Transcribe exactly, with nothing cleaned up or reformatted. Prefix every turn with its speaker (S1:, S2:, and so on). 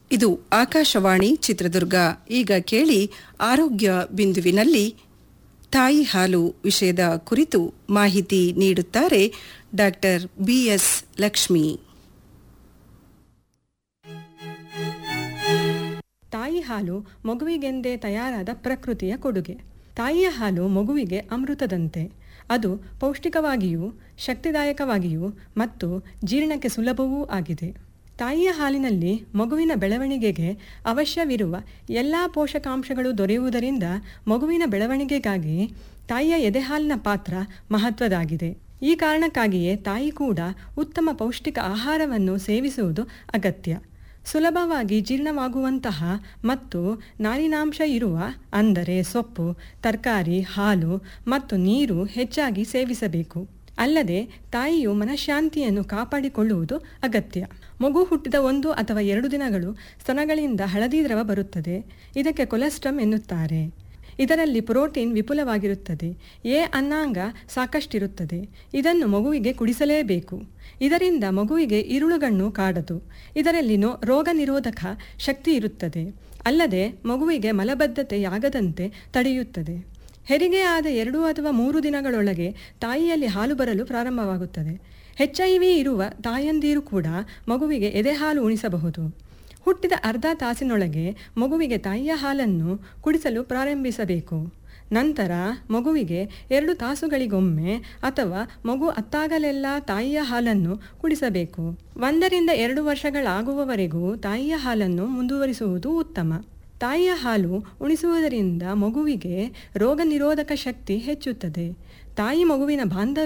S1: ಇದು ಆಕಾಶವಾಣಿ ಚಿತ್ರದುರ್ಗ. ಈಗ ಕೇಳಿ ಆರೋಗ್ಯ ಬಿಂದುವಿನಲ್ಲಿ ತಾಯಿ ಹಾಲು ವಿಷಯದ ಕುರಿತು ಮಾಹಿತಿ ನೀಡುತ್ತಾರೆ ಡಾಕ್ಟರ್ ಬಿಎಸ್ ಲಕ್ಷ್ಮಿ.
S2: ತಾಯಿ ಹಾಲು ಮಗುವಿಗೆಂದೇ ತಯಾರಾದ ಪ್ರಕೃತಿಯ ಕೊಡುಗೆ. ತಾಯಿಯ ಹಾಲು ಮಗುವಿಗೆ ಅಮೃತದಂತೆ. ಅದು ಪೌಷ್ಟಿಕವಾಗಿಯೂ ಶಕ್ತಿದಾಯಕವಾಗಿಯೂ ಮತ್ತು ಜೀರ್ಣಕ್ಕೆ ಸುಲಭವೂ ಆಗಿದೆ. ತಾಯಿಯ ಹಾಲಿನಲ್ಲಿ ಮಗುವಿನ ಬೆಳವಣಿಗೆಗೆ ಅವಶ್ಯವಿರುವ ಎಲ್ಲ ಪೋಷಕಾಂಶಗಳು ದೊರೆಯುವುದರಿಂದ ಮಗುವಿನ ಬೆಳವಣಿಗೆಗಾಗಿ ತಾಯಿಯ ಎದೆಹಾಲಿನ ಪಾತ್ರ ಮಹತ್ವದಾಗಿದೆ. ಈ ಕಾರಣಕ್ಕಾಗಿಯೇ ತಾಯಿ ಕೂಡ ಉತ್ತಮ ಪೌಷ್ಟಿಕ ಆಹಾರವನ್ನು ಸೇವಿಸುವುದು ಅಗತ್ಯ. ಸುಲಭವಾಗಿ ಜೀರ್ಣವಾಗುವಂತಹ ಮತ್ತು ನಾರಿನಾಂಶ ಇರುವ ಅಂದರೆ ಸೊಪ್ಪು, ತರಕಾರಿ, ಹಾಲು ಮತ್ತು ನೀರು ಹೆಚ್ಚಾಗಿ ಸೇವಿಸಬೇಕು. ಅಲ್ಲದೆ ತಾಯಿಯು ಮನಃಶಾಂತಿಯನ್ನು ಕಾಪಾಡಿಕೊಳ್ಳುವುದು ಅಗತ್ಯ. ಮಗು ಹುಟ್ಟಿದ ಒಂದು ಅಥವಾ ಎರಡು ದಿನಗಳು ಸ್ತನಗಳಿಂದ ಹಳದಿ ದ್ರವ ಬರುತ್ತದೆ. ಇದಕ್ಕೆ ಕೊಲೆಸ್ಟ್ರಮ್ ಎನ್ನುತ್ತಾರೆ. ಇದರಲ್ಲಿ ಪ್ರೋಟೀನ್ ವಿಪುಲವಾಗಿರುತ್ತದೆ. ಎ ಅನ್ನಾಂಗ ಸಾಕಷ್ಟಿರುತ್ತದೆ. ಇದನ್ನು ಮಗುವಿಗೆ ಕುಡಿಸಲೇಬೇಕು. ಇದರಿಂದ ಮಗುವಿಗೆ ಇರುಳುಗಣ್ಣು ಕಾಡದು. ಇದರಲ್ಲಿ ನೋ ರೋಗ ನಿರೋಧಕ ಶಕ್ತಿ ಇರುತ್ತದೆ. ಅಲ್ಲದೆ ಮಗುವಿಗೆ ಮಲಬದ್ಧತೆಯಾಗದಂತೆ ತಡೆಯುತ್ತದೆ. ಹೆರಿಗೆ ಆದ ಎರಡು ಅಥವಾ ಮೂರು ದಿನಗಳೊಳಗೆ ತಾಯಿಯಲ್ಲಿ ಹಾಲು ಬರಲು ಪ್ರಾರಂಭವಾಗುತ್ತದೆ. ಎಚ್ ಐ ವಿ ಇರುವ ತಾಯಂದಿರು ಕೂಡ ಮಗುವಿಗೆ ಎದೆಹಾಲು ಉಣಿಸಬಹುದು. ಹುಟ್ಟಿದ ಅರ್ಧ ತಾಸಿನೊಳಗೆ ಮಗುವಿಗೆ ತಾಯಿಯ ಹಾಲನ್ನು ಕುಡಿಸಲು ಪ್ರಾರಂಭಿಸಬೇಕು. ನಂತರ ಮಗುವಿಗೆ ಎರಡು ತಾಸುಗಳಿಗೊಮ್ಮೆ ಅಥವಾ ಮಗು ಅತ್ತಾಗಲೆಲ್ಲ ತಾಯಿಯ ಹಾಲನ್ನು ಕುಡಿಸಬೇಕು. ಒಂದರಿಂದ ಎರಡು ವರ್ಷಗಳಾಗುವವರೆಗೂ ತಾಯಿಯ ಹಾಲನ್ನು ಮುಂದುವರಿಸುವುದು ಉತ್ತಮ. ತಾಯಿಯ ಹಾಲು ಉಣಿಸುವುದರಿಂದ ಮಗುವಿಗೆ ರೋಗ ನಿರೋಧಕ ಶಕ್ತಿ ಹೆಚ್ಚುತ್ತದೆ. ತಾಯಿ ಮಗುವಿನ ಬಾಂಧವ್ಯ